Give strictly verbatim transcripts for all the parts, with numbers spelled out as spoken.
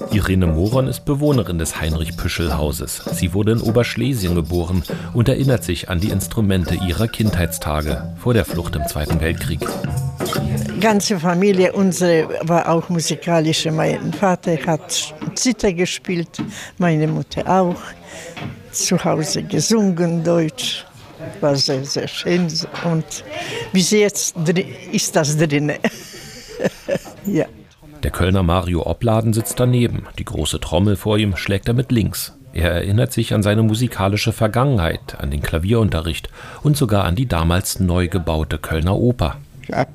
Irene Moron ist Bewohnerin des Heinrich-Püschel-Hauses. Sie wurde in Oberschlesien geboren und erinnert sich an die Instrumente ihrer Kindheitstage vor der Flucht im Zweiten Weltkrieg. Die ganze Familie, unsere, war auch musikalisch. Mein Vater hat Zither gespielt, meine Mutter auch. Zu Hause gesungen, Deutsch. War sehr, sehr schön. Und bis jetzt ist das drin. Ja. Der Kölner Mario Opladen sitzt daneben. Die große Trommel vor ihm schlägt er mit links. Er erinnert sich an seine musikalische Vergangenheit, an den Klavierunterricht und sogar an die damals neu gebaute Kölner Oper. Ab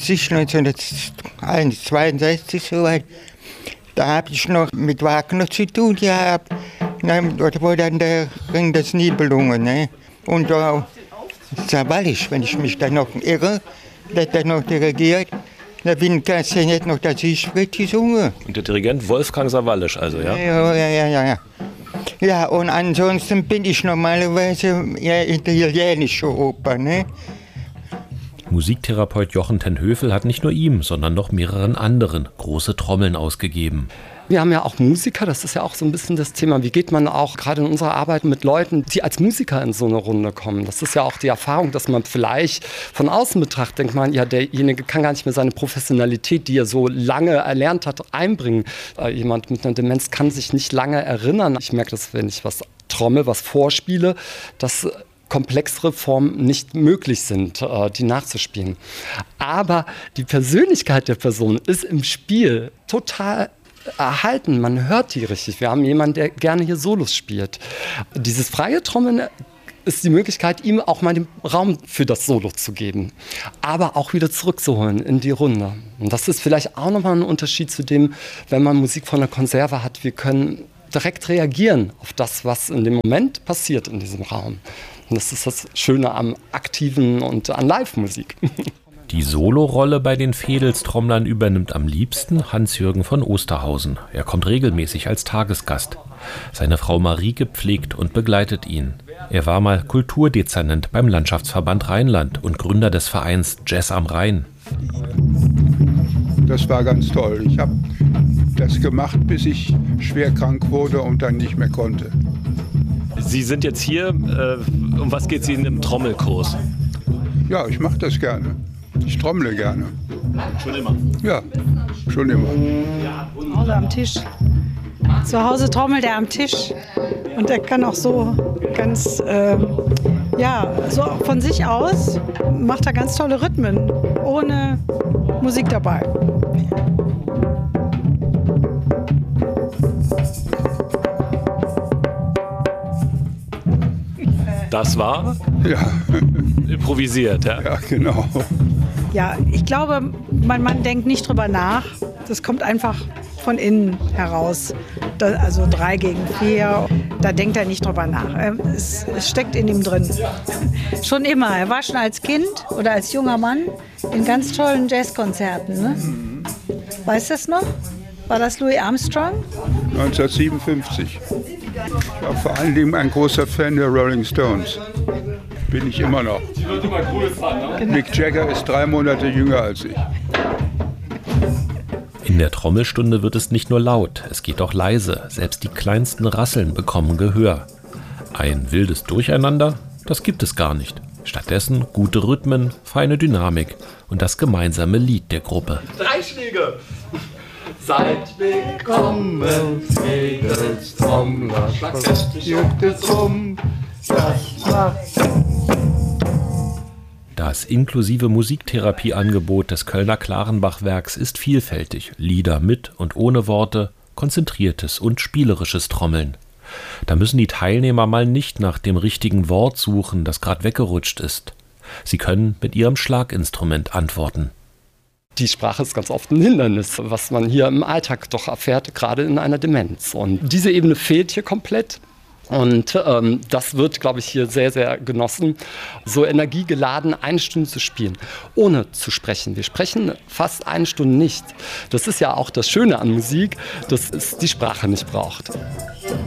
neunzehnhundertzweiundsechzig soweit, da habe ich noch mit Wagner zu tun gehabt. Dort war dann der Ring des Nibelungen. Ne? Und äh, Sawallisch, wenn ich mich dann noch irre, der hat dann noch dirigiert. Da bin ich nicht noch das Siegfried gesungen. Und der Dirigent Wolfgang Sawallisch also, ja? Ja, ja, ja, ja. Ja, ja, und ansonsten bin ich normalerweise ja, italienische Oper, ne? Musiktherapeut Jochen ten Hövel hat nicht nur ihm, sondern noch mehreren anderen große Trommeln ausgegeben. Wir haben ja auch Musiker, das ist ja auch so ein bisschen das Thema. Wie geht man auch gerade in unserer Arbeit mit Leuten, die als Musiker in so eine Runde kommen? Das ist ja auch die Erfahrung, dass man vielleicht von außen betrachtet, denkt man, ja, derjenige kann gar nicht mehr seine Professionalität, die er so lange erlernt hat, einbringen. Äh, jemand mit einer Demenz kann sich nicht lange erinnern. Ich merke das, wenn ich was trommel, was vorspiele, dass komplexere Formen nicht möglich sind, äh, die nachzuspielen. Aber die Persönlichkeit der Person ist im Spiel total erhalten, man hört die richtig. Wir haben jemanden, der gerne hier Solos spielt. Dieses freie Trommeln ist die Möglichkeit, ihm auch mal den Raum für das Solo zu geben, aber auch wieder zurückzuholen in die Runde. Und das ist vielleicht auch nochmal ein Unterschied zu dem, wenn man Musik von der Konserve hat. Wir können direkt reagieren auf das, was in dem Moment passiert in diesem Raum. Und das ist das Schöne am Aktiven und an Live-Musik. Die Solorolle bei den Veedels-Trommlern übernimmt am liebsten Hans-Jürgen von Osterhausen. Er kommt regelmäßig als Tagesgast. Seine Frau Marieke pflegt und begleitet ihn. Er war mal Kulturdezernent beim Landschaftsverband Rheinland und Gründer des Vereins Jazz am Rhein. Das war ganz toll. Ich habe das gemacht, bis ich schwer krank wurde und dann nicht mehr konnte. Sie sind jetzt hier. Äh, um was geht es Ihnen im Trommelkurs? Ja, ich mache das gerne. Ich trommle gerne. Schon immer? Ja, schon immer. Oder am Tisch. Zu Hause trommelt er am Tisch. Und er kann auch so ganz, äh, ja, so von sich aus macht er ganz tolle Rhythmen, ohne Musik dabei. Das war? Ja. Improvisiert, ja? Ja, genau. Ja, ich glaube, mein Mann denkt nicht drüber nach. Das kommt einfach von innen heraus. Das, also drei gegen vier, da denkt er nicht drüber nach. Es, es steckt in ihm drin. Schon immer. Er war schon als Kind oder als junger Mann in ganz tollen Jazzkonzerten. Ne? Weißt du das noch? War das Louis Armstrong? neunzehnhundertsiebenundfünfzig. Ich war vor allen Dingen ein großer Fan der Rolling Stones. Bin ich immer noch. Mick Jagger ist drei Monate jünger als ich. In der Trommelstunde wird es nicht nur laut, es geht auch leise. Selbst die kleinsten Rasseln bekommen Gehör. Ein wildes Durcheinander, das gibt es gar nicht. Stattdessen gute Rhythmen, feine Dynamik und das gemeinsame Lied der Gruppe. Drei Schläge! Seid willkommen, Veedels Trommler, schlagkräftig juckt es rum, das macht. Das inklusive Musiktherapieangebot des Kölner Klarenbach-Werks ist vielfältig. Lieder mit und ohne Worte, konzentriertes und spielerisches Trommeln. Da müssen die Teilnehmer mal nicht nach dem richtigen Wort suchen, das gerade weggerutscht ist. Sie können mit ihrem Schlaginstrument antworten. Die Sprache ist ganz oft ein Hindernis, was man hier im Alltag doch erfährt, gerade in einer Demenz. Und diese Ebene fehlt hier komplett. Und ähm, das wird, glaube ich, hier sehr, sehr genossen, so energiegeladen eine Stunde zu spielen, ohne zu sprechen. Wir sprechen fast eine Stunde nicht. Das ist ja auch das Schöne an Musik, dass es die Sprache nicht braucht.